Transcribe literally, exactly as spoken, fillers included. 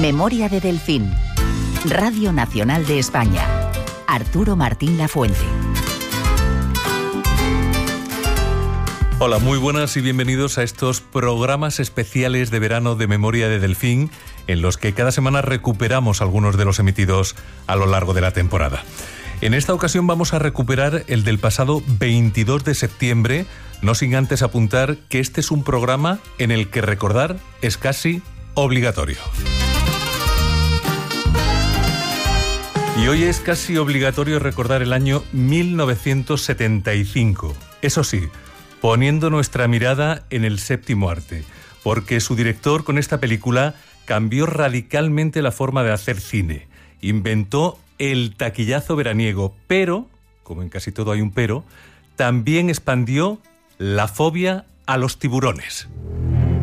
Memoria de Delfín. Radio Nacional de España. Arturo Martín Lafuente. Hola, muy buenas y bienvenidos a estos programas especiales de verano de Memoria de Delfín, en los que cada semana recuperamos algunos de los emitidos a lo largo de la temporada. En esta ocasión vamos a recuperar el del pasado veintidós de septiembre, no sin antes apuntar que este es un programa en el que recordar es casi obligatorio. Y hoy es casi obligatorio recordar el año mil novecientos setenta y cinco. Eso sí, poniendo nuestra mirada en el séptimo arte, porque su director con esta película cambió radicalmente la forma de hacer cine. Inventó el taquillazo veraniego, pero, como en casi todo hay un pero, también expandió la fobia a los tiburones.